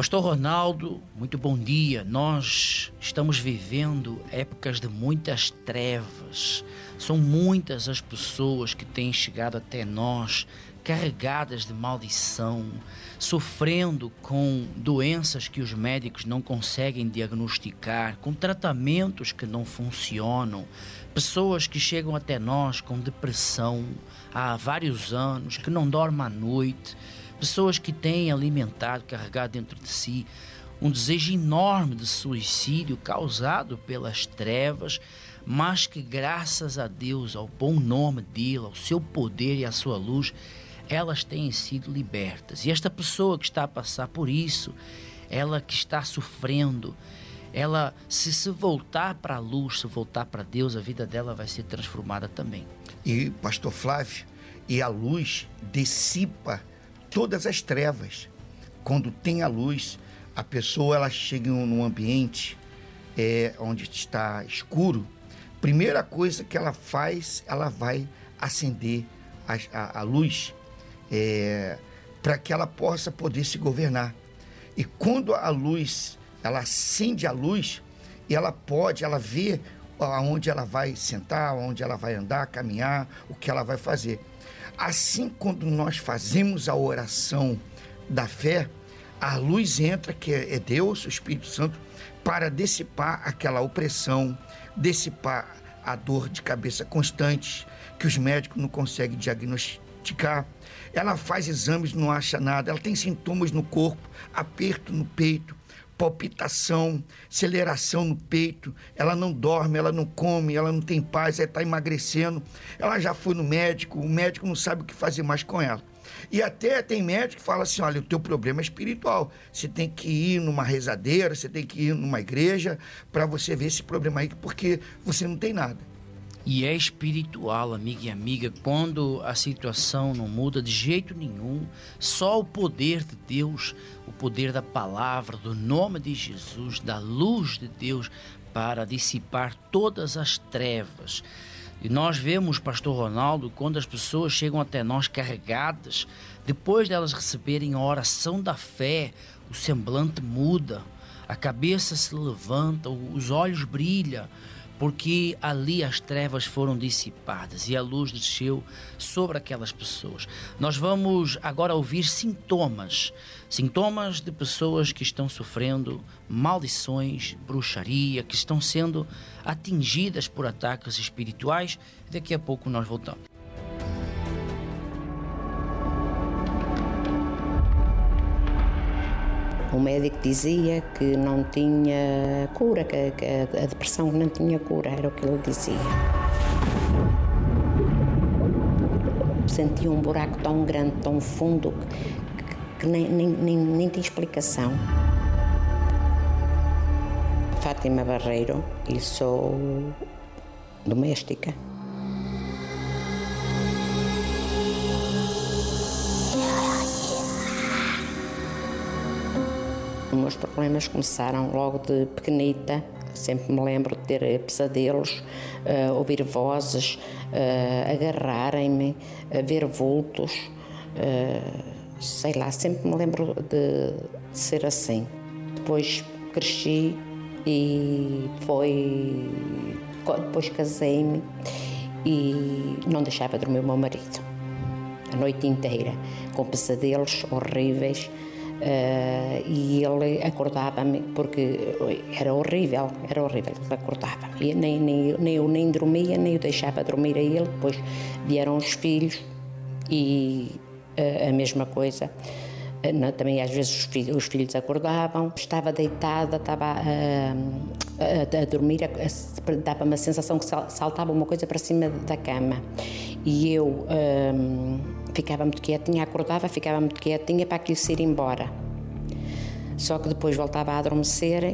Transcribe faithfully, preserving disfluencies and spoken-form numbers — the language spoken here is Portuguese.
Pastor Ronaldo, muito bom dia. Nós estamos vivendo épocas de muitas trevas. São muitas as pessoas que têm chegado até nós carregadas de maldição, sofrendo com doenças que os médicos não conseguem diagnosticar, com tratamentos que não funcionam, pessoas que chegam até nós com depressão há vários anos, que não dormem à noite, pessoas que têm alimentado, carregado dentro de si um desejo enorme de suicídio causado pelas trevas, mas que graças a Deus, ao bom nome dele, ao seu poder e à sua luz, elas têm sido libertas. E esta pessoa que está a passar por isso, ela que está sofrendo, ela se se voltar para a luz, se voltar para Deus, a vida dela vai ser transformada também. E pastor Flávio, e a luz dissipa todas as trevas. Quando tem a luz, a pessoa ela chega num ambiente é, onde está escuro, primeira coisa que ela faz, ela vai acender a, a, a luz é, para que ela possa poder se governar. E quando a luz, ela acende a luz, e ela pode, ela vê aonde ela vai sentar, onde ela vai andar, caminhar, o que ela vai fazer. Assim, quando nós fazemos a oração da fé, a luz entra, que é Deus, o Espírito Santo, para dissipar aquela opressão, dissipar a dor de cabeça constante, que os médicos não conseguem diagnosticar. Ela faz exames, não acha nada, ela tem sintomas no corpo, aperto no peito, palpitação, aceleração no peito, ela não dorme, ela não come, ela não tem paz, ela está emagrecendo, ela já foi no médico, o médico não sabe o que fazer mais com ela. E até tem médico que fala assim, olha, o teu problema é espiritual, você tem que ir numa rezadeira, você tem que ir numa igreja para você ver esse problema aí, porque você não tem nada. E é espiritual, amiga e amiga, quando a situação não muda de jeito nenhum, só o poder de Deus, o poder da palavra, do nome de Jesus, da luz de Deus, para dissipar todas as trevas. E nós vemos, pastor Ronaldo, quando as pessoas chegam até nós carregadas, depois delas receberem a oração da fé, o semblante muda, a cabeça se levanta, os olhos brilham, porque ali as trevas foram dissipadas e a luz desceu sobre aquelas pessoas. Nós vamos agora ouvir sintomas, sintomas de pessoas que estão sofrendo maldições, bruxaria, que estão sendo atingidas por ataques espirituais. Daqui a pouco nós voltamos. O médico dizia que não tinha cura, que, que a depressão não tinha cura, era o que ele dizia. Sentia um buraco tão grande, tão fundo, que, que nem, nem, nem, nem tem explicação. Fátima Barreiro, e sou doméstica. Os meus problemas começaram logo de pequenita, sempre me lembro de ter pesadelos, uh, ouvir vozes, uh, agarrarem-me, uh, ver vultos, uh, sei lá, sempre me lembro de, de ser assim. Depois cresci e foi, depois casei-me e não deixava dormir o meu marido, a noite inteira, com pesadelos horríveis. Uh, e ele acordava-me, porque era horrível, era horrível, ele acordava-me, e nem, nem, nem eu nem dormia, nem eu deixava dormir a ele. Depois vieram os filhos e uh, a mesma coisa, uh, também às vezes os filhos, os filhos acordavam, estava deitada, estava uh, a, a dormir, dava-me a sensação que saltava uma coisa para cima da cama, e eu uh, ficava muito quietinha, acordava, ficava muito quietinha para aquilo se ir embora. Só que depois voltava a adormecer